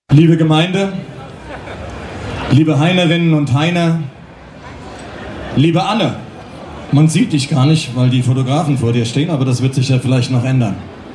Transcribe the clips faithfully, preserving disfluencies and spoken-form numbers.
Liebe Gemeinde, liebe Heinerinnen und Heiner, liebe Anne, man sieht dich gar nicht, weil die Fotografen vor dir stehen, aber das wird sich ja vielleicht noch ändern.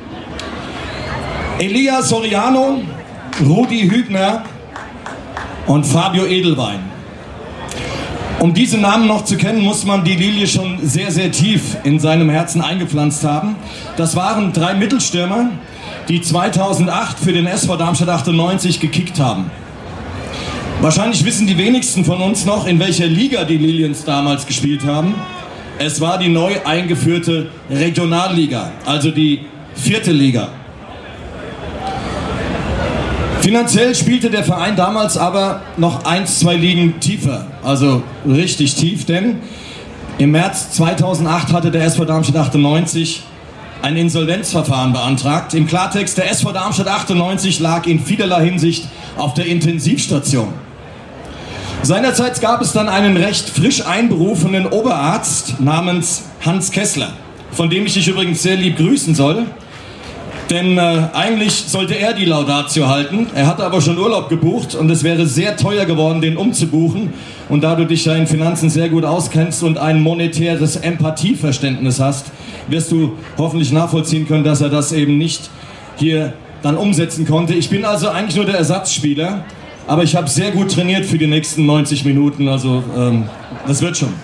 Elia Soriano, Rudi Hübner und Fabio Edelwein. Um diese Namen noch zu kennen, muss man die Lilie schon sehr, sehr tief in seinem Herzen eingepflanzt haben. Das waren drei Mittelstürmer, die zweitausendacht für den S V Darmstadt achtundneunzig gekickt haben. Wahrscheinlich wissen die wenigsten von uns noch, in welcher Liga die Liliens damals gespielt haben. Es war die neu eingeführte Regionalliga, also die vierte Liga. Finanziell spielte der Verein damals aber noch eins, zwei Ligen tiefer, also richtig tief, denn im März zweitausendacht hatte der S V Darmstadt achtundneunzig ein Insolvenzverfahren beantragt. Im Klartext, der S V Darmstadt achtundneunzig lag in vielerlei Hinsicht auf der Intensivstation. Seinerzeit gab es dann einen recht frisch einberufenen Oberarzt namens Hans Kessler, von dem ich dich übrigens sehr lieb grüßen soll. Denn äh, eigentlich sollte er die Laudatio halten, er hatte aber schon Urlaub gebucht und es wäre sehr teuer geworden, den umzubuchen. Und da du dich ja in Finanzen sehr gut auskennst und ein monetäres Empathieverständnis hast, wirst du hoffentlich nachvollziehen können, dass er das eben nicht hier dann umsetzen konnte. Ich bin also eigentlich nur der Ersatzspieler, aber ich habe sehr gut trainiert für die nächsten neunzig Minuten, also ähm, das wird schon.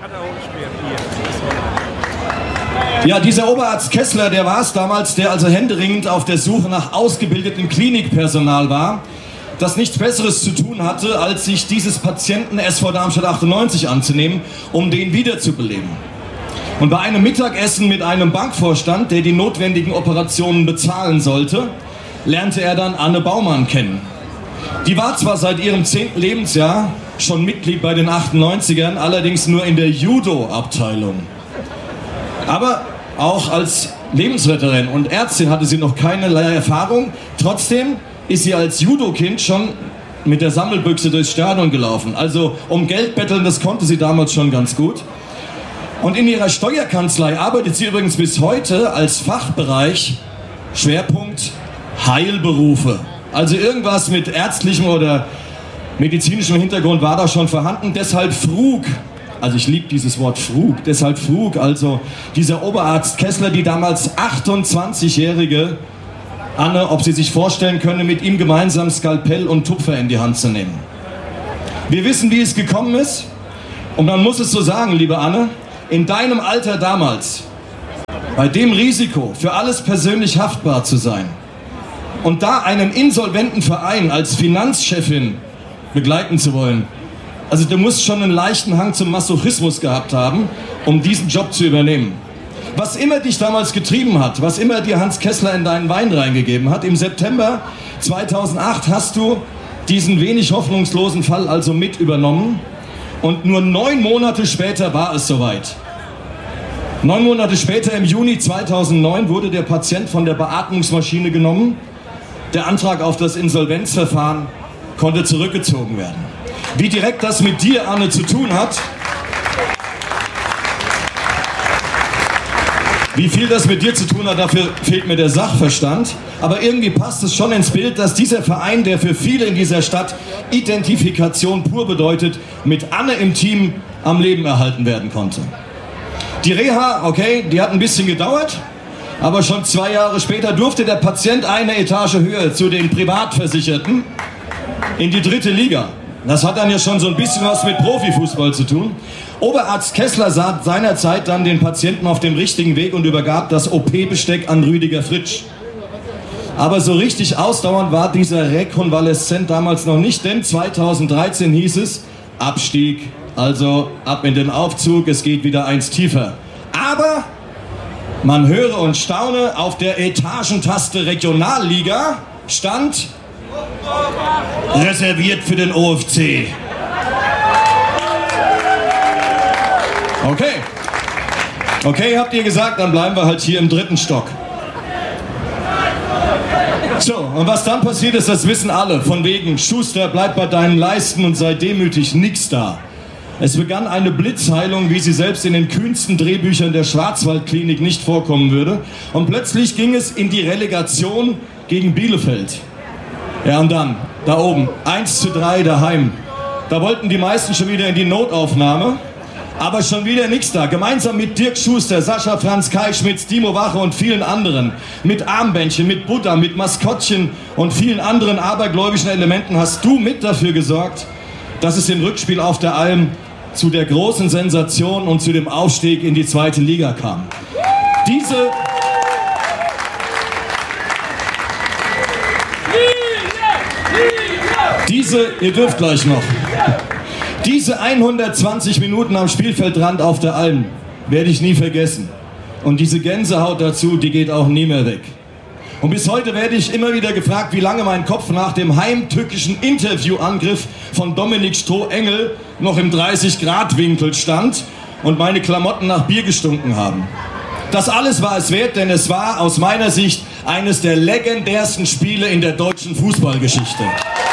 Ja, dieser Oberarzt Kessler, der war es damals, der also händeringend auf der Suche nach ausgebildetem Klinikpersonal war, das nichts Besseres zu tun hatte, als sich dieses Patienten S V Darmstadt achtundneunzig anzunehmen, um den wiederzubeleben. Und bei einem Mittagessen mit einem Bankvorstand, der die notwendigen Operationen bezahlen sollte, lernte er dann Anne Baumann kennen. Die war zwar seit ihrem zehnten Lebensjahr schon Mitglied bei den achtundneunzigern, allerdings nur in der Judo-Abteilung. Aber auch als Lebensretterin und Ärztin hatte sie noch keinerlei Erfahrung. Trotzdem ist sie als Judo-Kind schon mit der Sammelbüchse durchs Stadion gelaufen. Also um Geld betteln, das konnte sie damals schon ganz gut. Und in ihrer Steuerkanzlei arbeitet sie übrigens bis heute als Fachbereich Schwerpunkt Heilberufe. Also irgendwas mit ärztlichem oder medizinischem Hintergrund war da schon vorhanden. Deshalb frug, also ich liebe dieses Wort frug, deshalb frug also dieser Oberarzt Kessler, die damals achtundzwanzigjährige Anne, ob sie sich vorstellen könne, mit ihm gemeinsam Skalpell und Tupfer in die Hand zu nehmen. Wir wissen, wie es gekommen ist. Und man muss es so sagen, liebe Anne, in deinem Alter damals, bei dem Risiko, für alles persönlich haftbar zu sein und da einen insolventen Verein als Finanzchefin begleiten zu wollen, also du musst schon einen leichten Hang zum Masochismus gehabt haben, um diesen Job zu übernehmen. Was immer dich damals getrieben hat, was immer dir Hans Kessler in deinen Wein reingegeben hat, im September zweitausendacht hast du diesen wenig hoffnungslosen Fall also mit übernommen und nur neun Monate später war es soweit. Neun Monate später, im Juni zweitausendneun, wurde der Patient von der Beatmungsmaschine genommen. Der Antrag auf das Insolvenzverfahren konnte zurückgezogen werden. Wie direkt das mit dir, Anne, zu tun hat, wie viel das mit dir zu tun hat, dafür fehlt mir der Sachverstand. Aber irgendwie passt es schon ins Bild, dass dieser Verein, der für viele in dieser Stadt Identifikation pur bedeutet, mit Anne im Team am Leben erhalten werden konnte. Die Reha, okay, die hat ein bisschen gedauert, aber schon zwei Jahre später durfte der Patient eine Etage höher zu den Privatversicherten in die dritte Liga. Das hat dann ja schon so ein bisschen was mit Profifußball zu tun. Oberarzt Kessler sah seinerzeit dann den Patienten auf dem richtigen Weg und übergab das O P-Besteck an Rüdiger Fritsch. Aber so richtig ausdauernd war dieser Rekonvaleszent damals noch nicht, denn zweitausenddreizehn hieß es Abstieg, also ab in den Aufzug, es geht wieder eins tiefer. Aber man höre und staune, auf der Etagentaste Regionalliga stand reserviert für den O F C. Okay. Okay, habt ihr gesagt, dann bleiben wir halt hier im dritten Stock. So, und was dann passiert ist, das wissen alle. Von wegen, Schuster, bleib bei deinen Leisten und sei demütig, nix da. Es begann eine Blitzheilung, wie sie selbst in den kühnsten Drehbüchern der Schwarzwaldklinik nicht vorkommen würde. Und plötzlich ging es in die Relegation gegen Bielefeld. Ja, und dann, da oben, eins zu drei daheim. Da wollten die meisten schon wieder in die Notaufnahme, aber schon wieder nichts da. Gemeinsam mit Dirk Schuster, Sascha Franz, Kai Schmitz, Timo Wache und vielen anderen, mit Armbändchen, mit Butter, mit Maskottchen und vielen anderen abergläubischen Elementen hast du mit dafür gesorgt, dass es im Rückspiel auf der Alm zu der großen Sensation und zu dem Aufstieg in die zweite Liga kam. Diese... Diese, ihr dürft gleich noch, diese hundertzwanzig Minuten am Spielfeldrand auf der Alm werde ich nie vergessen. Und diese Gänsehaut dazu, die geht auch nie mehr weg. Und bis heute werde ich immer wieder gefragt, wie lange mein Kopf nach dem heimtückischen Interviewangriff von Dominik Stroh-Engel noch im dreißig Grad Winkel stand und meine Klamotten nach Bier gestunken haben. Das alles war es wert, denn es war aus meiner Sicht eines der legendärsten Spiele in der deutschen Fußballgeschichte.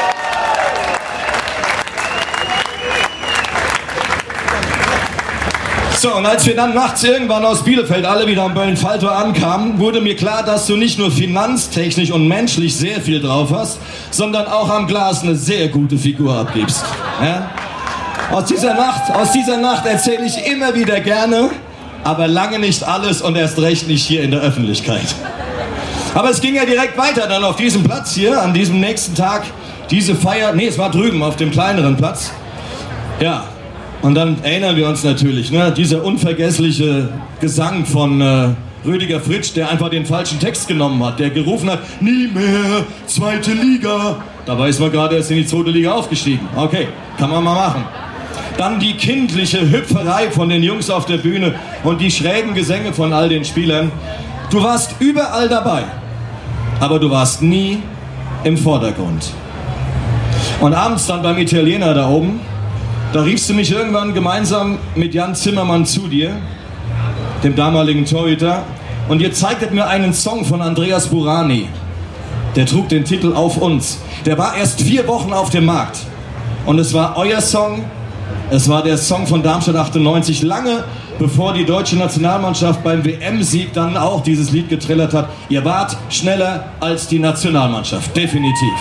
So, und als wir dann nachts irgendwann aus Bielefeld alle wieder am Böllenfalltor ankamen, wurde mir klar, dass du nicht nur finanztechnisch und menschlich sehr viel drauf hast, sondern auch am Glas eine sehr gute Figur abgibst. Ja? Aus dieser Nacht, aus dieser Nacht erzähle ich immer wieder gerne, aber lange nicht alles und erst recht nicht hier in der Öffentlichkeit. Aber es ging ja direkt weiter dann auf diesem Platz hier, an diesem nächsten Tag, diese Feier, nee, es war drüben auf dem kleineren Platz. Ja. Und dann erinnern wir uns natürlich, ne, dieser unvergessliche Gesang von äh, Rüdiger Fritsch, der einfach den falschen Text genommen hat, der gerufen hat, nie mehr zweite Liga. Dabei ist man gerade erst in die zweite Liga aufgestiegen. Okay, kann man mal machen. Dann die kindliche Hüpferei von den Jungs auf der Bühne und die schrägen Gesänge von all den Spielern. Du warst überall dabei, aber du warst nie im Vordergrund. Und abends dann beim Italiener da oben, da riefst du mich irgendwann gemeinsam mit Jan Zimmermann zu dir, dem damaligen Torhüter, und ihr zeigtet mir einen Song von Andreas Burani. Der trug den Titel Auf uns. Der war erst vier Wochen auf dem Markt. Und es war euer Song, es war der Song von Darmstadt achtundneunzig, lange bevor die deutsche Nationalmannschaft beim W M-Sieg dann auch dieses Lied getrillert hat. Ihr wart schneller als die Nationalmannschaft, definitiv.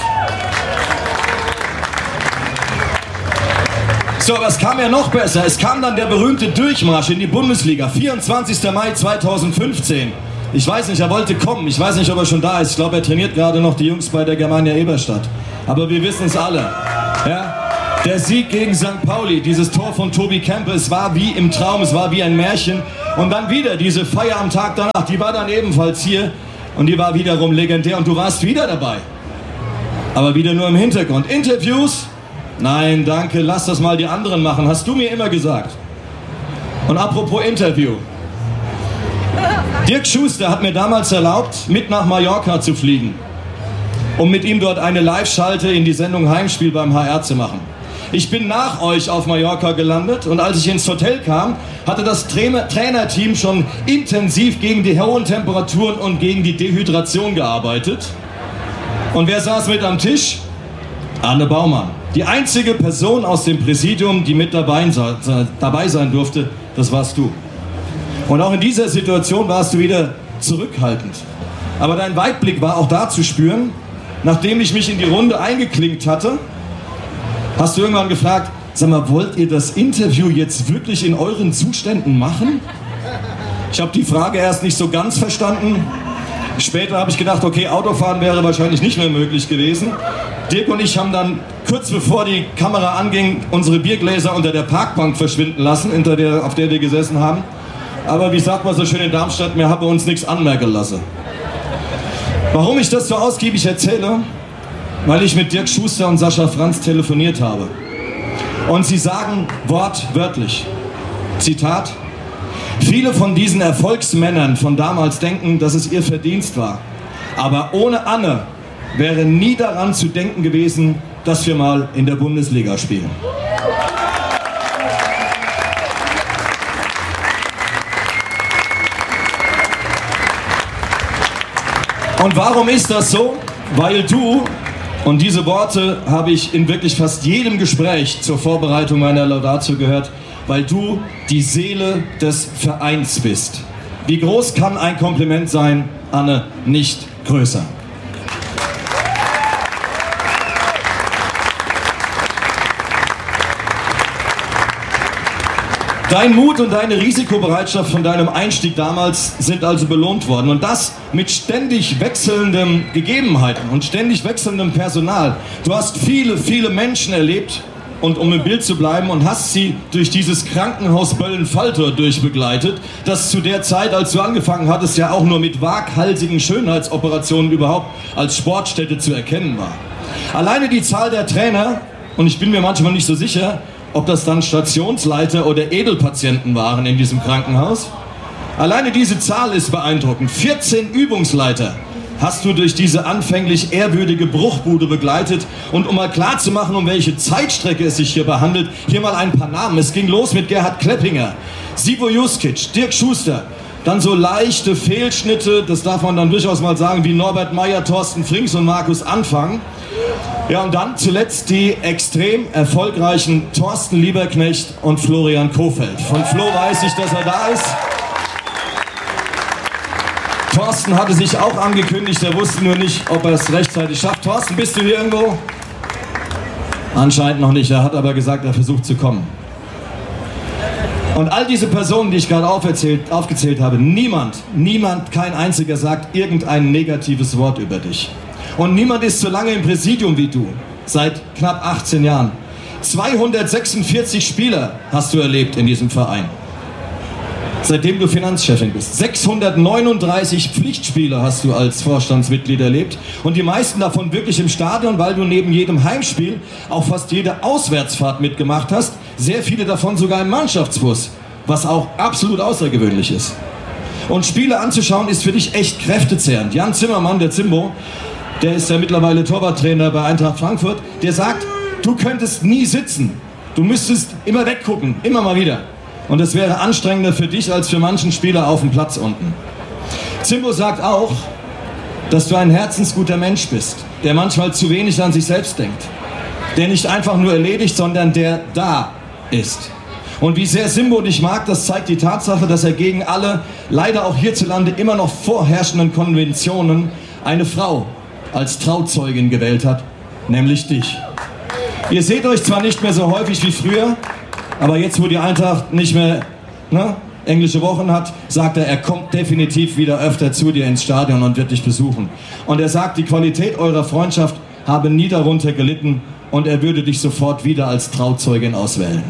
So, aber es kam ja noch besser. Es kam dann der berühmte Durchmarsch in die Bundesliga, vierundzwanzigster Mai zweitausendfünfzehn. Ich weiß nicht, er wollte kommen. Ich weiß nicht, ob er schon da ist. Ich glaube, er trainiert gerade noch die Jungs bei der Germania Eberstadt. Aber wir wissen es alle. Ja? Der Sieg gegen Sankt Pauli, dieses Tor von Tobi Kempe, es war wie im Traum, es war wie ein Märchen. Und dann wieder diese Feier am Tag danach, die war dann ebenfalls hier. Und die war wiederum legendär. Und du warst wieder dabei. Aber wieder nur im Hintergrund. Interviews? Nein, danke, lass das mal die anderen machen, hast du mir immer gesagt. Und apropos Interview. Dirk Schuster hat mir damals erlaubt, mit nach Mallorca zu fliegen, um mit ihm dort eine Live-Schalte in die Sendung Heimspiel beim H R zu machen. Ich bin nach euch auf Mallorca gelandet und als ich ins Hotel kam, hatte das Trainer- Trainerteam schon intensiv gegen die hohen Temperaturen und gegen die Dehydration gearbeitet. Und wer saß mit am Tisch? Arne Baumann. Die einzige Person aus dem Präsidium, die mit dabei, dabei sein durfte, das warst du. Und auch in dieser Situation warst du wieder zurückhaltend. Aber dein Weitblick war auch da zu spüren. Nachdem ich mich in die Runde eingeklinkt hatte, hast du irgendwann gefragt, sag mal, wollt ihr das Interview jetzt wirklich in euren Zuständen machen? Ich habe die Frage erst nicht so ganz verstanden. Später habe ich gedacht, okay, Autofahren wäre wahrscheinlich nicht mehr möglich gewesen. Dirk und ich haben dann kurz bevor die Kamera anging, unsere Biergläser unter der Parkbank verschwinden lassen, hinter der, auf der wir gesessen haben. Aber wie sagt man so schön in Darmstadt, wir haben uns nichts anmerken lassen. Warum ich das so ausgiebig erzähle? Weil ich mit Dirk Schuster und Sascha Franz telefoniert habe. Und sie sagen wortwörtlich, Zitat, viele von diesen Erfolgsmännern von damals denken, dass es ihr Verdienst war. Aber ohne Anne wäre nie daran zu denken gewesen, dass wir mal in der Bundesliga spielen. Und warum ist das so? Weil du, und diese Worte habe ich in wirklich fast jedem Gespräch zur Vorbereitung meiner Laudatio gehört, weil du die Seele des Vereins bist. Wie groß kann ein Kompliment sein, Anne? Nicht größer. Dein Mut und deine Risikobereitschaft von deinem Einstieg damals sind also belohnt worden. Und das mit ständig wechselnden Gegebenheiten und ständig wechselndem Personal. Du hast viele, viele Menschen erlebt, und um im Bild zu bleiben, und hast sie durch dieses Krankenhaus Böllen-Falter durchbegleitet, das zu der Zeit, als du angefangen hattest, ja auch nur mit waghalsigen Schönheitsoperationen überhaupt als Sportstätte zu erkennen war. Alleine die Zahl der Trainer, und ich bin mir manchmal nicht so sicher, ob das dann Stationsleiter oder Edelpatienten waren in diesem Krankenhaus, alleine diese Zahl ist beeindruckend. vierzehn Übungsleiter hast du durch diese anfänglich ehrwürdige Bruchbude begleitet. Und um mal klar zu machen, um welche Zeitstrecke es sich hierbei handelt, hier mal ein paar Namen. Es ging los mit Gerhard Kleppinger, Sivo Juskic, Dirk Schuster, dann so leichte Fehlschnitte, das darf man dann durchaus mal sagen, wie Norbert Meyer, Thorsten Frings und Markus Anfang. Ja, und dann zuletzt die extrem erfolgreichen Thorsten Lieberknecht und Florian Kofeld. Von Flo weiß ich, dass er da ist. Thorsten hatte sich auch angekündigt, er wusste nur nicht, ob er es rechtzeitig schafft. Thorsten, bist du hier irgendwo? Anscheinend noch nicht, er hat aber gesagt, er versucht zu kommen. Und all diese Personen, die ich gerade aufgezählt habe, niemand, niemand, kein einziger sagt irgendein negatives Wort über dich. Und niemand ist so lange im Präsidium wie du, seit knapp achtzehn Jahren. zweihundertsechsundvierzig Spieler hast du erlebt in diesem Verein, seitdem du Finanzchefin bist. sechshundertneununddreißig Pflichtspiele hast du als Vorstandsmitglied erlebt und die meisten davon wirklich im Stadion, weil du neben jedem Heimspiel auch fast jede Auswärtsfahrt mitgemacht hast, sehr viele davon sogar im Mannschaftsbus, was auch absolut außergewöhnlich ist. Und Spiele anzuschauen ist für dich echt kräftezehrend. Jan Zimmermann, der Zimbo, der ist ja mittlerweile Torwarttrainer bei Eintracht Frankfurt, der sagt, du könntest nie sitzen, du müsstest immer weggucken, immer mal wieder. Und es wäre anstrengender für dich als für manchen Spieler auf dem Platz unten. Zimbo sagt auch, dass du ein herzensguter Mensch bist, der manchmal zu wenig an sich selbst denkt, der nicht einfach nur erledigt, sondern der da ist. Und wie sehr Zimbo dich mag, das zeigt die Tatsache, dass er gegen alle, leider auch hierzulande immer noch vorherrschenden Konventionen, eine Frau als Trauzeugin gewählt hat, nämlich dich. Ihr seht euch zwar nicht mehr so häufig wie früher, aber jetzt, wo die Eintracht nicht mehr ne, englische Wochen hat, sagt er, er kommt definitiv wieder öfter zu dir ins Stadion und wird dich besuchen. Und er sagt, die Qualität eurer Freundschaft habe nie darunter gelitten und er würde dich sofort wieder als Trauzeugin auswählen.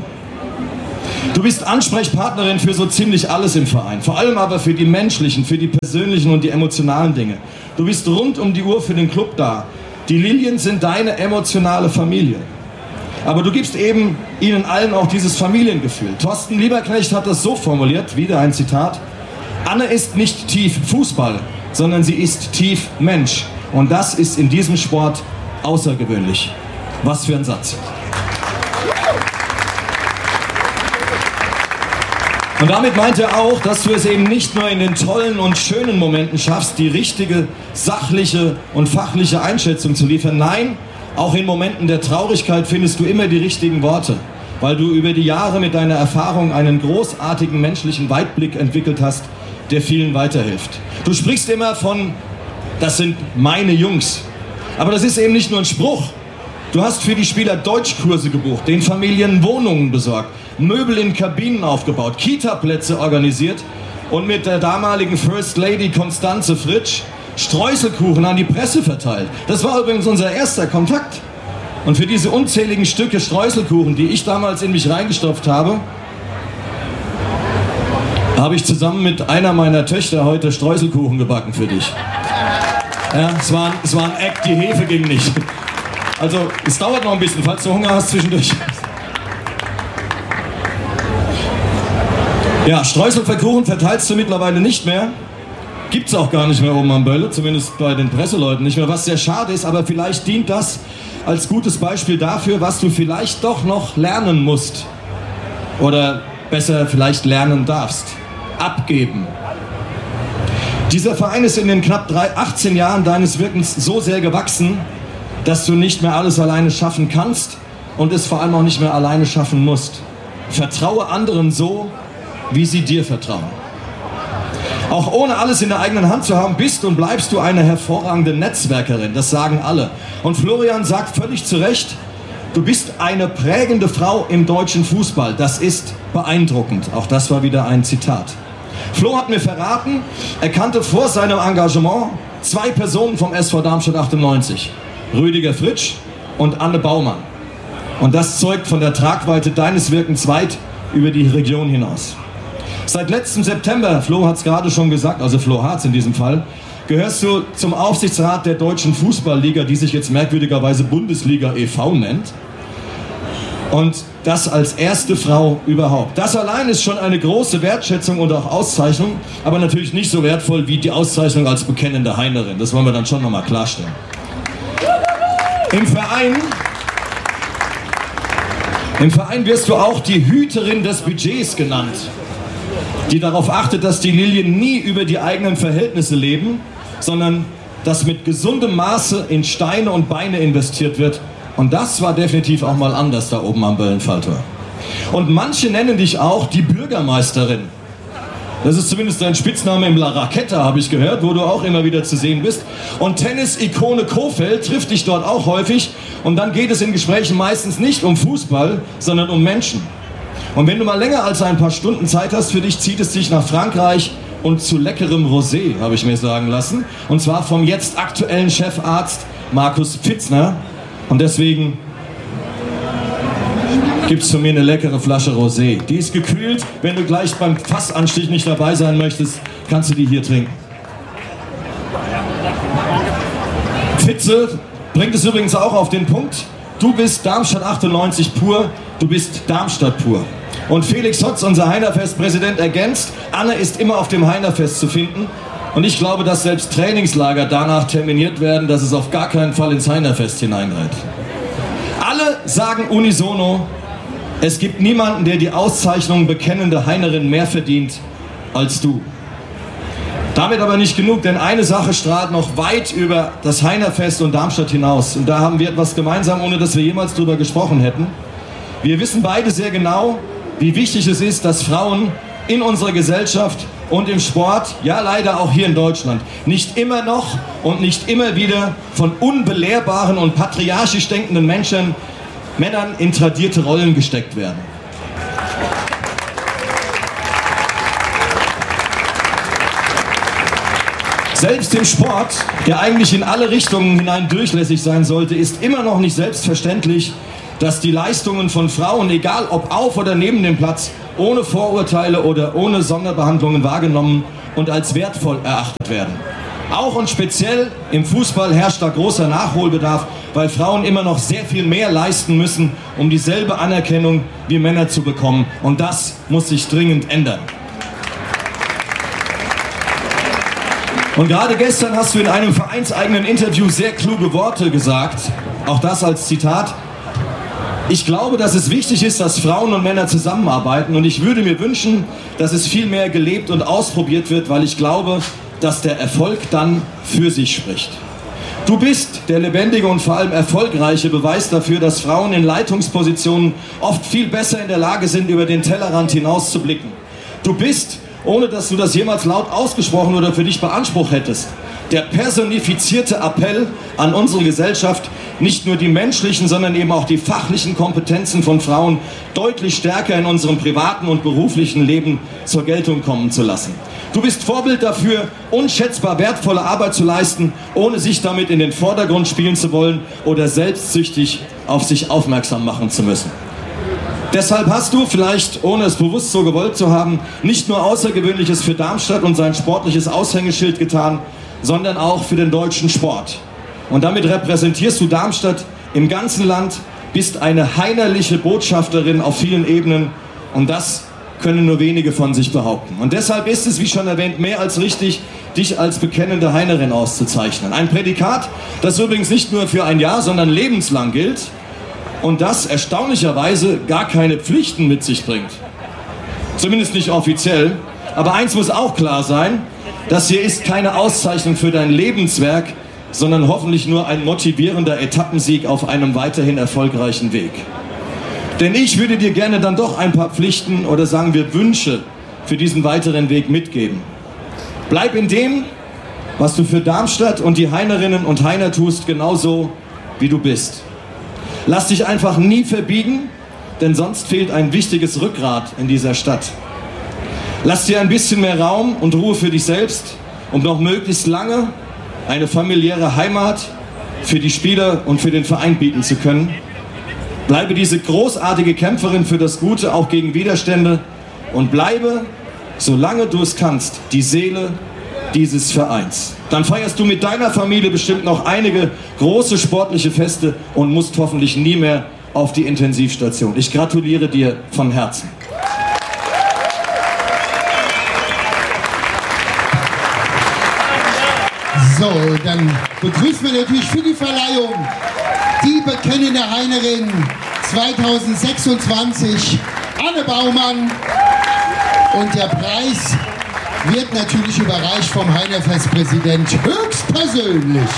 Du bist Ansprechpartnerin für so ziemlich alles im Verein, vor allem aber für die menschlichen, für die persönlichen und die emotionalen Dinge. Du bist rund um die Uhr für den Club da. Die Lilien sind deine emotionale Familie. Aber du gibst eben ihnen allen auch dieses Familiengefühl. Thorsten Lieberknecht hat das so formuliert, wieder ein Zitat: Anne ist nicht tief Fußball, sondern sie ist tief Mensch. Und das ist in diesem Sport außergewöhnlich. Was für ein Satz. Und damit meint er auch, dass du es eben nicht nur in den tollen und schönen Momenten schaffst, die richtige, sachliche und fachliche Einschätzung zu liefern. Nein, auch in Momenten der Traurigkeit findest du immer die richtigen Worte, weil du über die Jahre mit deiner Erfahrung einen großartigen menschlichen Weitblick entwickelt hast, der vielen weiterhilft. Du sprichst immer von, das sind meine Jungs. Aber das ist eben nicht nur ein Spruch. Du hast für die Spieler Deutschkurse gebucht, den Familien Wohnungen besorgt, Möbel in Kabinen aufgebaut, Kita-Plätze organisiert und mit der damaligen First Lady Constanze Fritsch Streuselkuchen an die Presse verteilt. Das war übrigens unser erster Kontakt. Und für diese unzähligen Stücke Streuselkuchen, die ich damals in mich reingestopft habe, habe ich zusammen mit einer meiner Töchter heute Streuselkuchen gebacken für dich. Ja, es war, es war ein Act, die Hefe ging nicht. Also, es dauert noch ein bisschen, falls du Hunger hast zwischendurch. Ja, Streuselkuchen verteilst du mittlerweile nicht mehr. Gibt's auch gar nicht mehr oben am Bölle, zumindest bei den Presseleuten nicht mehr, was sehr schade ist, aber vielleicht dient das als gutes Beispiel dafür, was du vielleicht doch noch lernen musst. Oder besser vielleicht lernen darfst. Abgeben. Dieser Verein ist in den knapp achtzehn Jahren deines Wirkens so sehr gewachsen, dass du nicht mehr alles alleine schaffen kannst und es vor allem auch nicht mehr alleine schaffen musst. Vertraue anderen so, wie sie dir vertrauen. Auch ohne alles in der eigenen Hand zu haben, bist und bleibst du eine hervorragende Netzwerkerin, das sagen alle. Und Florian sagt völlig zu Recht, Du bist eine prägende Frau im deutschen Fußball. Das ist beeindruckend. Auch das war wieder ein Zitat. Flo hat mir verraten, er kannte vor seinem Engagement zwei Personen vom S V Darmstadt achtundneunzig. Rüdiger Fritsch und Anne Baumann. Und das zeugt von der Tragweite deines Wirkens weit über die Region hinaus. Seit letztem September, Flo hat es gerade schon gesagt, also Flo Hartz in diesem Fall, gehörst du zum Aufsichtsrat der Deutschen Fußballliga, die sich jetzt merkwürdigerweise Bundesliga e V nennt. Und das als erste Frau überhaupt. Das allein ist schon eine große Wertschätzung und auch Auszeichnung, aber natürlich nicht so wertvoll wie die Auszeichnung als bekennende Heinerin. Das wollen wir dann schon nochmal klarstellen. Im Verein, Im Verein wirst du auch die Hüterin des Budgets genannt, die darauf achtet, dass die Lilien nie über die eigenen Verhältnisse leben, sondern dass mit gesundem Maße in Steine und Beine investiert wird. Und das war definitiv auch mal anders da oben am Böllenfalltor. Und manche nennen dich auch die Bürgermeisterin. Das ist zumindest dein Spitzname im La Raqueta, habe ich gehört, wo du auch immer wieder zu sehen bist. Und Tennis-Ikone Kohfeldt trifft dich dort auch häufig. Und dann geht es in Gesprächen meistens nicht um Fußball, sondern um Menschen. Und wenn du mal länger als ein paar Stunden Zeit hast für dich, zieht es dich nach Frankreich und zu leckerem Rosé, habe ich mir sagen lassen. Und zwar vom jetzt aktuellen Chefarzt Markus Pfitzner. Und deswegen gibt es von mir eine leckere Flasche Rosé. Die ist gekühlt. Wenn du gleich beim Fassanstich nicht dabei sein möchtest, kannst du die hier trinken. Pfitze bringt es übrigens auch auf den Punkt. Du bist Darmstadt achtundneunzig pur, du bist Darmstadt pur. Und Felix Hotz, unser Heinerfest-Präsident, ergänzt, Anne ist immer auf dem Heinerfest zu finden. Und ich glaube, dass selbst Trainingslager danach terminiert werden, dass es auf gar keinen Fall ins Heinerfest hineinreiht. Alle sagen unisono, es gibt niemanden, der die Auszeichnung bekennende Heinerin mehr verdient als du. Damit aber nicht genug, denn eine Sache strahlt noch weit über das Heinerfest und Darmstadt hinaus. Und da haben wir etwas gemeinsam, ohne dass wir jemals drüber gesprochen hätten. Wir wissen beide sehr genau, wie wichtig es ist, dass Frauen in unserer Gesellschaft und im Sport, ja leider auch hier in Deutschland, nicht immer noch und nicht immer wieder von unbelehrbaren und patriarchisch denkenden Menschen, Männern in tradierte Rollen gesteckt werden. Selbst im Sport, der eigentlich in alle Richtungen hinein durchlässig sein sollte, ist immer noch nicht selbstverständlich, dass die Leistungen von Frauen, egal ob auf oder neben dem Platz, ohne Vorurteile oder ohne Sonderbehandlungen wahrgenommen und als wertvoll erachtet werden. Auch und speziell im Fußball herrscht da großer Nachholbedarf, weil Frauen immer noch sehr viel mehr leisten müssen, um dieselbe Anerkennung wie Männer zu bekommen. Und das muss sich dringend ändern. Und gerade gestern hast du in einem vereinseigenen Interview sehr kluge Worte gesagt, auch das als Zitat. Ich glaube, dass es wichtig ist, dass Frauen und Männer zusammenarbeiten, und ich würde mir wünschen, dass es viel mehr gelebt und ausprobiert wird, weil ich glaube, dass der Erfolg dann für sich spricht. Du bist der lebendige und vor allem erfolgreiche Beweis dafür, dass Frauen in Leitungspositionen oft viel besser in der Lage sind, über den Tellerrand hinaus zu blicken. Du bist, ohne dass du das jemals laut ausgesprochen oder für dich beansprucht hättest, der personifizierte Appell an unsere Gesellschaft, nicht nur die menschlichen, sondern eben auch die fachlichen Kompetenzen von Frauen deutlich stärker in unserem privaten und beruflichen Leben zur Geltung kommen zu lassen. Du bist Vorbild dafür, unschätzbar wertvolle Arbeit zu leisten, ohne sich damit in den Vordergrund spielen zu wollen oder selbstsüchtig auf sich aufmerksam machen zu müssen. Deshalb hast du, vielleicht ohne es bewusst so gewollt zu haben, nicht nur Außergewöhnliches für Darmstadt und sein sportliches Aushängeschild getan, sondern auch für den deutschen Sport. Und damit repräsentierst du Darmstadt im ganzen Land, bist eine heinerliche Botschafterin auf vielen Ebenen, und das können nur wenige von sich behaupten. Und deshalb ist es, wie schon erwähnt, mehr als richtig, dich als bekennende Heinerin auszuzeichnen. Ein Prädikat, das übrigens nicht nur für ein Jahr, sondern lebenslang gilt und das erstaunlicherweise gar keine Pflichten mit sich bringt. Zumindest nicht offiziell. Aber eins muss auch klar sein, das hier ist keine Auszeichnung für dein Lebenswerk, sondern hoffentlich nur ein motivierender Etappensieg auf einem weiterhin erfolgreichen Weg. Denn ich würde dir gerne dann doch ein paar Pflichten oder sagen wir Wünsche für diesen weiteren Weg mitgeben. Bleib in dem, was du für Darmstadt und die Heinerinnen und Heiner tust, genauso wie du bist. Lass dich einfach nie verbiegen, denn sonst fehlt ein wichtiges Rückgrat in dieser Stadt. Lass dir ein bisschen mehr Raum und Ruhe für dich selbst, um noch möglichst lange eine familiäre Heimat für die Spieler und für den Verein bieten zu können. Bleibe diese großartige Kämpferin für das Gute, auch gegen Widerstände, und bleibe, solange du es kannst, die Seele dieses Vereins. Dann feierst du mit deiner Familie bestimmt noch einige große sportliche Feste und musst hoffentlich nie mehr auf die Intensivstation. Ich gratuliere dir von Herzen. So, dann begrüßen wir natürlich für die Verleihung die bekennende Heinerin zweitausendsechsundzwanzig, Anne Baumann. Und der Preis wird natürlich überreicht vom Heinerfestpräsident höchstpersönlich.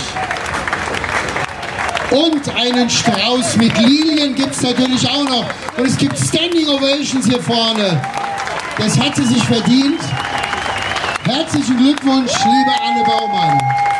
Und einen Strauß mit Lilien gibt es natürlich auch noch. Und es gibt Standing Ovations hier vorne. Das hat sie sich verdient. Herzlichen Glückwunsch, liebe Anne Baumann.